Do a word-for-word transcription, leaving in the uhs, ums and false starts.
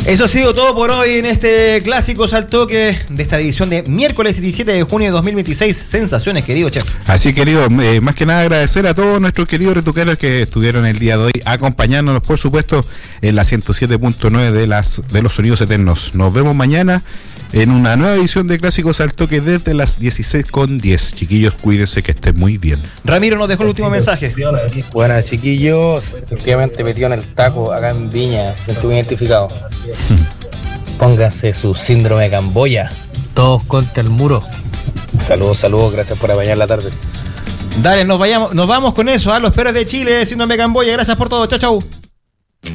Eso ha sido todo por hoy en este Clásicos al Toque de esta edición de miércoles diecisiete de junio de dos mil veintiséis. Sensaciones, querido chef. Así, querido, eh, más que nada agradecer a todos nuestros queridos retuqueros que estuvieron el día de hoy acompañándonos, por supuesto, en la ciento siete punto nueve de las de los sonidos eternos. Nos vemos mañana en una nueva edición de Clásicos al Toque desde las dieciséis con diez. Chiquillos, cuídense, que estén muy bien. Ramiro nos dejó el último mensaje. Buenas, chiquillos. Efectivamente metió en el taco acá en Viña. Me estuve identificado. Pónganse su síndrome de Camboya. Todos contra el muro. Saludos, saludos. Gracias por acompañar la tarde. Dale, nos, vayamos, nos vamos con eso. A los Perros de Chile, síndrome de Camboya. Gracias por todo. Chau, chau.